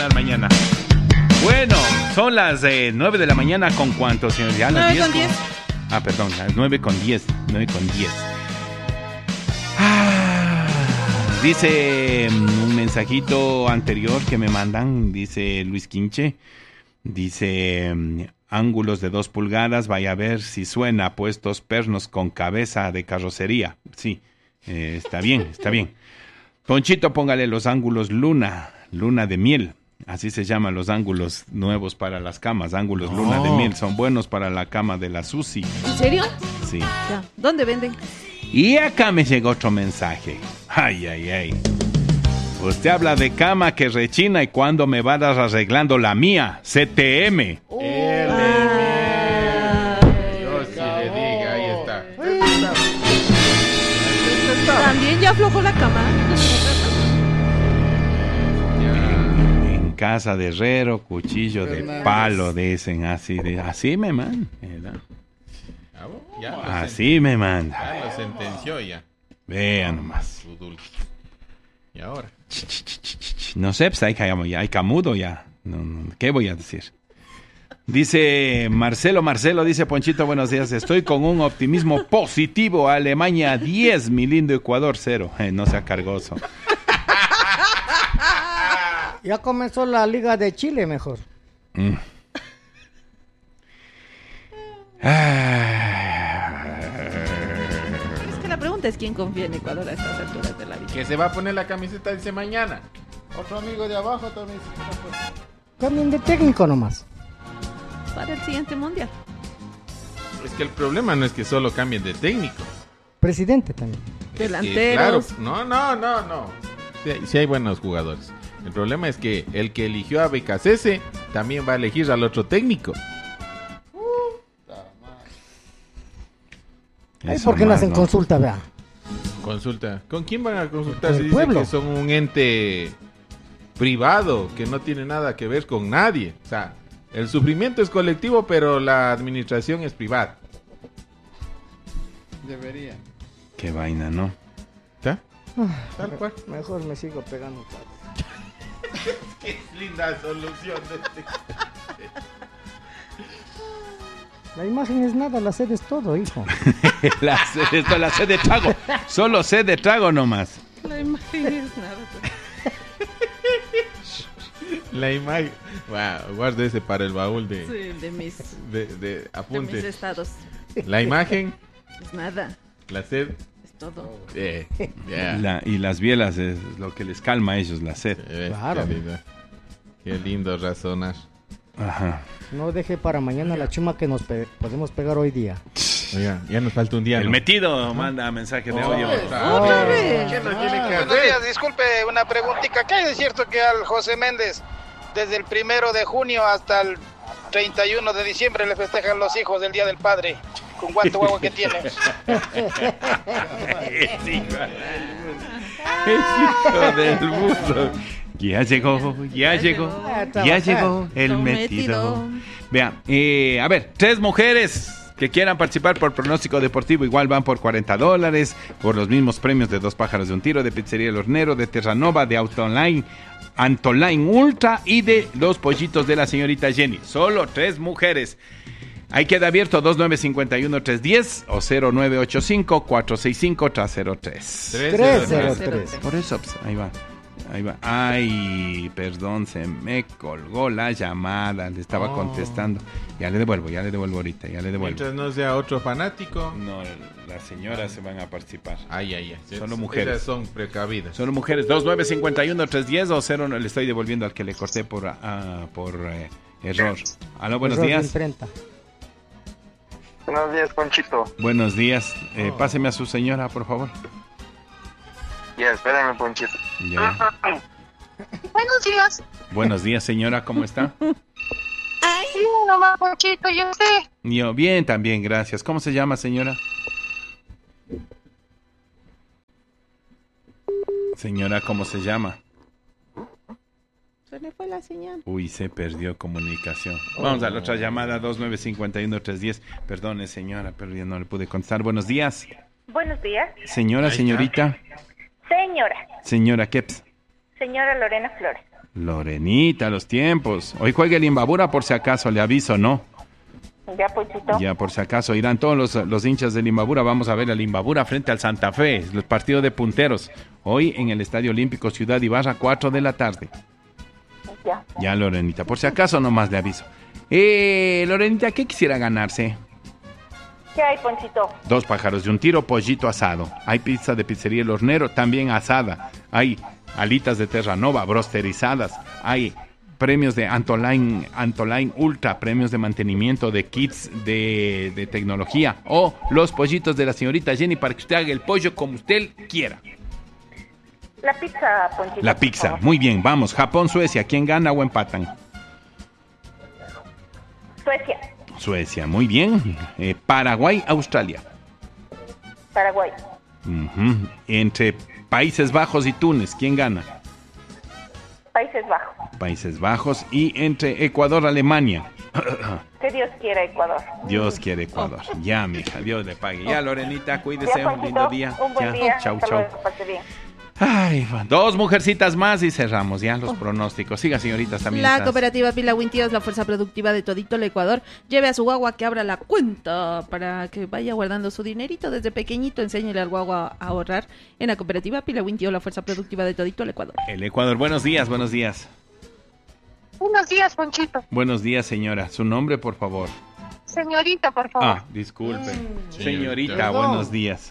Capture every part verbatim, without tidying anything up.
funcionar mañana. Bueno, son las eh, nueve de la mañana con cuánto, señor. Ya las nueve con diez. Ah, perdón, las nueve con diez. nueve con diez. Ah, dice un mensajito anterior que me mandan, dice Luis Quinche. Dice, ángulos de dos pulgadas, vaya a ver si suena, puestos pernos con cabeza de carrocería. Sí, eh, está bien, está bien. Ponchito, póngale los ángulos luna, luna de miel. Así se llaman los ángulos nuevos para las camas, ángulos oh. luna de miel. Son buenos para la cama de la Susi. ¿En serio? Sí. Ya. ¿Dónde venden? Y acá me llegó otro mensaje. Ay, ay, ay. Usted habla de cama que rechina y cuando me vas arreglando la mía, C T M. Oh. Ah. Dios si le diga, ahí está. También ya aflojó la cama. En casa de herrero, cuchillo de palo, dicen así, de, así me mandan. Así me manda. Ya lo sentenció ya. Vea nomás. ¿Y ahora? No sé, pues hay, hay, hay camudo ya. No, no, ¿qué voy a decir? Dice Marcelo, Marcelo, dice Ponchito, buenos días. Estoy con un optimismo positivo. Alemania diez, mi lindo Ecuador cero. Eh, no sea cargoso. Ya comenzó la Liga de Chile mejor. Mm. Es que la pregunta es quién confía en Ecuador a estas alturas de la vida. Que se va a poner la camiseta, dice mañana. Otro amigo de abajo también. Cambien de técnico nomás. Para el siguiente mundial. Es que el problema no es que solo cambien de técnico. Presidente también. Delanteros. Claro, no, no, no, no. Sí, sí hay buenos jugadores. El problema es que el que eligió a Becasese también va a elegir al otro técnico. Ay, ¿por qué no hacen consulta, vea? Consulta. ¿Con quién van a consultar? Con Si el dicen pueblo. que son un ente privado, que no tiene nada que ver con nadie. O sea, el sufrimiento es colectivo, pero la administración es privada. Debería. Qué vaina, ¿no? ¿Está? Ah, Tal cual. Mejor me sigo pegando. Qué linda solución de este... La imagen es nada, la sed es todo, hijo. la, sed, esto, la sed de trago. Solo sed de trago nomás. La imagen es nada. La imagen. Wow, guarda ese para el baúl de. Sí, de mis. De, de apuntes. De mis estados. La imagen. Es nada. La sed. Es todo. Yeah, yeah. La, y las bielas es lo que les calma a ellos, la sed. Eh, Claro. Qué lindo, qué lindo razonar. Ajá. No deje para mañana la chuma que nos pe- podemos pegar hoy día. Oiga, ya nos falta un día. El ¿no? metido manda mensaje de Oh, audio. Otra vez. ¿Qué nos tiene que Buenos hacer? días, disculpe, una preguntita. ¿Qué hay de cierto que al José Méndez, desde el primero de junio hasta el treinta y uno de diciembre, le festejan los hijos del Día del Padre? ¿Con cuánto guagua que tiene? Es hijo, es hijo del burro. Ya llegó, ya, ya llegó, llegó, ya llegó el metido. metido. Vea, eh, a ver, tres mujeres que quieran participar por pronóstico deportivo igual van por cuarenta dólares, por los mismos premios de Dos Pájaros de un Tiro, de Pizzería El Hornero, de Terranova, de Auto Online, Antoline Ultra y de los pollitos de la señorita Jenny. Solo tres mujeres. Ahí queda abierto dos nueve cinco uno tres uno cero o cero nueve ocho cinco cuatro seis cinco tres cero tres. tres cero tres. Por eso, pues, ahí va. Ahí va. Ay, perdón, se me colgó la llamada. Le estaba Oh. contestando. Ya le devuelvo, ya le devuelvo ahorita, ya le devuelvo. Mientras no sea otro fanático. No, las señoras se van a participar. Ay, ay, ay. Solo mujeres. Ellas son precavidas. Solo mujeres. dos nueve cinco uno tres uno cero o cero. No, le estoy devolviendo al que le corté por, uh, por eh, error. Aló, buenos Error de días. imprenta. Buenos días, Ponchito. Buenos días. Eh, Oh. Páseme a su señora, por favor. Ya, espérame, Ponchito. Ya. Buenos días. Buenos días, señora. ¿Cómo está? Ay, nomás, Ponchito, yo sé. Yo, bien, también, gracias. ¿Cómo se llama, señora? Señora, ¿cómo se llama? Se le fue la señal. Uy, se perdió comunicación. Vamos a la otra llamada, dos nueve cinco uno tres uno cero. Perdone, señora, pero ya no le pude contestar. Buenos días. Buenos días. Señora, señorita. Señora. Señora Keps. Señora Lorena Flores. Lorenita, los tiempos. Hoy juega el Imbabura por si acaso, le aviso, ¿no? Ya, Ponchito. Ya por si acaso irán todos los, los hinchas del Imbabura. Vamos a ver al Imbabura frente al Santa Fe, los partidos de punteros. Hoy en el Estadio Olímpico Ciudad Ibarra, cuatro de la tarde. Ya. Ya, Lorenita, por si acaso nomás le aviso. Eh, Lorenita, ¿qué quisiera ganarse? ¿Qué hay, Ponchito? Dos pájaros de un tiro, pollito asado. Hay pizza de Pizzería El Hornero, también asada. Hay alitas de Terranova, brosterizadas. Hay premios de Antoline, Antoline Ultra, premios de mantenimiento de kits de, de tecnología. O los pollitos de la señorita Jenny para que usted haga el pollo como usted quiera. La pizza, Ponchito. La pizza, muy bien, vamos. Japón, Suecia, ¿quién gana o empatan? Suecia. Suecia, muy bien. Eh, Paraguay, Australia. Paraguay. Uh-huh. Entre Países Bajos y Túnez, ¿quién gana? Países Bajos. Países Bajos. Y entre Ecuador, Alemania. Que Dios quiera, Ecuador. Dios quiere Ecuador. Ya, mija, Dios le pague. Ya, Lorenita, cuídese, Ya, un lindo día. Un buen Ya, día. chau, Hasta chau. luego, pase bien. Ay, va. Dos mujercitas más y cerramos ya los pronósticos. Siga, señoritas, también. La estás. cooperativa Pila Wintíos, la fuerza productiva de todito el Ecuador, lleve a su guagua que abra la cuenta para que vaya guardando su dinerito desde pequeñito. Enséñele al guagua a ahorrar en la cooperativa Pila Wintíos, la fuerza productiva de todito el Ecuador. El Ecuador, buenos días, buenos días. Buenos días, Ponchito. Buenos días, señora. Su nombre, por favor. Señorita, por favor. Ah, disculpe. Señorita, Perdón. buenos días.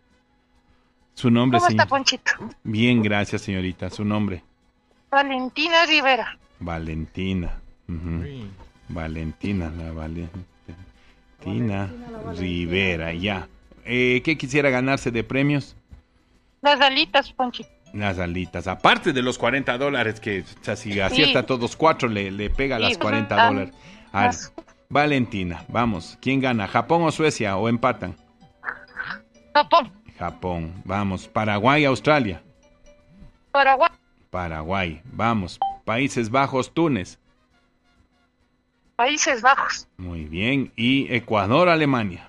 Su nombre, ¿Cómo está, señor. Ponchito? Bien, gracias, señorita. Su nombre. Valentina Rivera. Valentina. Ujú. Valentina, la Valentina Rivera, ya. Eh, ¿Qué quisiera ganarse de premios? Las alitas, Ponchito. Las alitas. Aparte de los cuarenta dólares, que o sea, si acierta todos cuatro, le, le pega las Sí, cuarenta ah, dólares. A ver, más. Valentina, vamos. ¿Quién gana? ¿Japón o Suecia? ¿O empatan? Japón. Japón. Vamos. Paraguay, Australia. Paraguay. Paraguay. Vamos. Países Bajos, Túnez. Países Bajos. Muy bien. Y Ecuador, Alemania.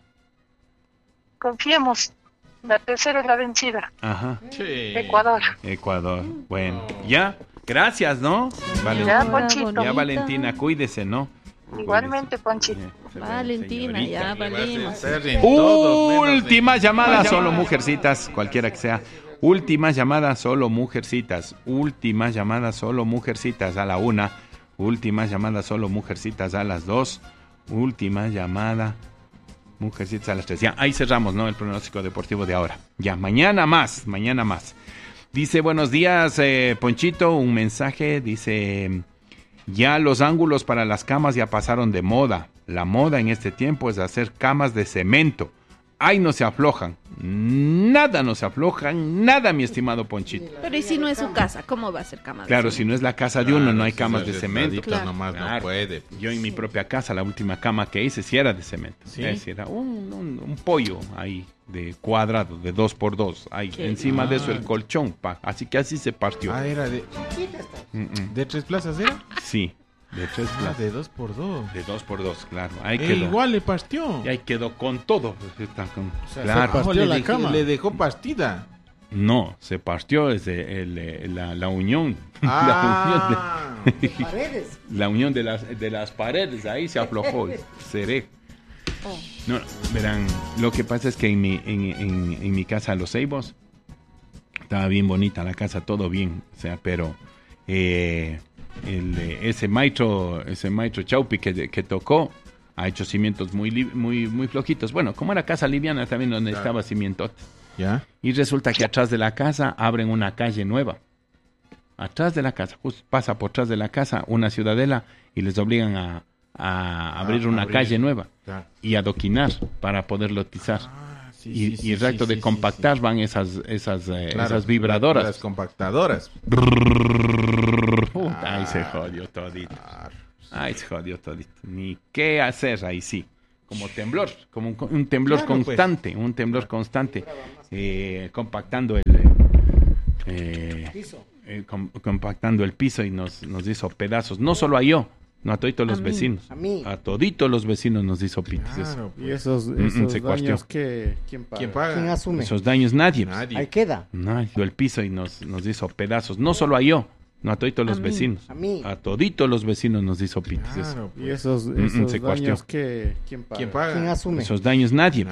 Confiemos. La tercera es la vencida. Ajá. Sí. Ecuador. Ecuador. Bueno. Ya. Gracias, ¿no? Vale. Ya, Señora Ponchito. bonita. Ya, Valentina, cuídese, ¿no? Igualmente, Ponchito. Eh, se ve, Valentina, señorita. ya valimos. Ser en todo, menos en- Última llamada, solo mujercitas, cualquiera que sea. Última llamada, solo mujercitas. Última llamada, solo mujercitas a la una. Última llamada, solo mujercitas a las dos. Última llamada, mujercitas a las tres. Ya, ahí cerramos, ¿no? El pronóstico deportivo de ahora. Ya, mañana más, mañana más. Dice, buenos días, eh, Ponchito, un mensaje, dice... Ya los ángulos para las camas ya pasaron de moda. La moda en este tiempo es hacer camas de cemento. Ay, no se aflojan. Nada no se aflojan. Nada, mi estimado Ponchito. Pero ¿y si no es su casa? ¿Cómo va a ser cama de Claro, cemento? si no es la casa de uno, no hay camas de cemento. Claro. Nomás Claro. no puede. Yo en mi propia casa, la última cama que hice, sí era de cemento. ¿Sí? Es decir, era un, un- un pollo ahí de cuadrado, de dos por dos. Ahí, Qué encima de eso el bien. colchón. Pa. Así que así se partió. Ah, era de, Mm, mm. de tres plazas, ¿era? Sí, de tres Ah, plazas. de dos por dos. De dos por dos, claro. Ahí Eh, quedó. igual le partió. Y ahí quedó con todo. Está con- sea, claro. se partió le la dejó- cama. Le dejó partida. No, se partió desde el, eh, la, la unión. Ah. La unión, de, Paredes. la unión de, las, de las paredes, ahí se aflojó. Seré. No, verán, lo que pasa es que en mi, en, en- en mi casa, Los Ceibos, estaba bien bonita la casa, todo bien. O sea, pero eh, el, eh, ese maestro, ese maestro Chaupi que, que tocó, ha hecho cimientos muy, li- muy, muy flojitos. Bueno, como era casa liviana, también no necesitaba cimientotes. ¿Ya? Y resulta que atrás de la casa abren una calle nueva. Atrás de la casa, justo pasa por atrás de la casa una ciudadela y les obligan a, a abrir Ah, una abrir. calle nueva Claro. y adoquinar para poder lotizar. Ah, sí, y, sí, y sí, el acto sí, de sí, compactar sí, van esas esas eh, sí. Claro, esas vibradoras. Las compactadoras. Puta, ahí se jodió todito. Ahí se jodió todito. Ni qué hacer ahí sí. Como temblor, como un, un temblor Claro, pues. constante, un temblor constante, eh, compactando el eh, eh, com- compactando el piso y nos, nos hizo pedazos. No solo a yo, no a toditos los A mí. vecinos. A mí. A toditos los vecinos nos hizo pitis. eso. Claro, Y pues. esos, Mm, esos se cuarteó. daños que ¿quién paga? ¿Quién paga? ¿Quién asume? Esos daños nadie. Nadie. Ahí queda. Nadie. El piso y nos, nos hizo pedazos. No solo a yo, No, a toditos los A mí. vecinos. A mí. A toditos los vecinos nos hizo pitis. eso. Claro, Y esos, Mm, mm, esos se cuestió. daños que quién paga. ¿quién paga? ¿Quién asume? Esos daños nadie.